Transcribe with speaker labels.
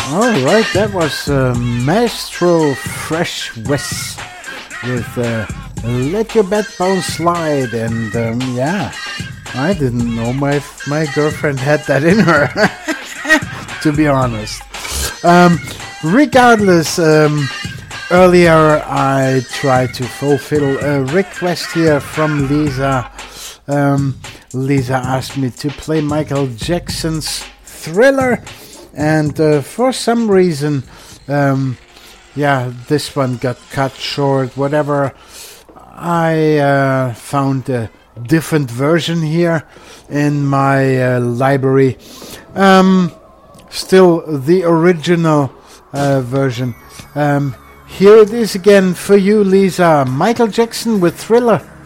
Speaker 1: All right, that was Maestro Fresh West with Let Your Backbone Slide, and yeah, I didn't know my girlfriend had that in her, to be honest. Regardless, earlier I tried to fulfill a request here from Lisa. Lisa asked me to play Michael Jackson's Thriller, and for some reason, this one got cut short. Whatever, I found a different version here in my library. Still the original version. Here it is again for you, Lisa. Michael Jackson with Thriller.